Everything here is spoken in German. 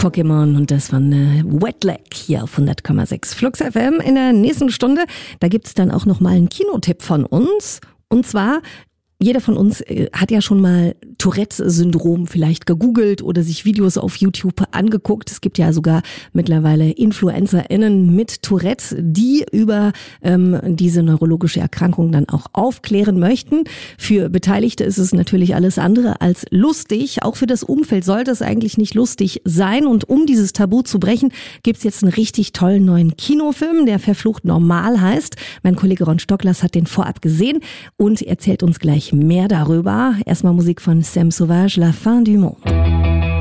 Pokémon und das von Wet Leg hier auf 100,6 Flux FM. In der nächsten Stunde, da gibt's dann auch nochmal einen Kinotipp von uns. Und zwar, jeder von uns hat ja schon mal Tourette-Syndrom vielleicht gegoogelt oder sich Videos auf YouTube angeguckt. Es gibt ja sogar mittlerweile InfluencerInnen mit Tourette, die über diese neurologische Erkrankung dann auch aufklären möchten. Für Beteiligte ist es natürlich alles andere als lustig. Auch für das Umfeld sollte es eigentlich nicht lustig sein. Und um dieses Tabu zu brechen, gibt's jetzt einen richtig tollen neuen Kinofilm, der Verflucht normal heißt. Mein Kollege Ron Stocklers hat den vorab gesehen und erzählt uns gleich mehr darüber. Erstmal Musik von Sam Sauvage, La Fin du Monde.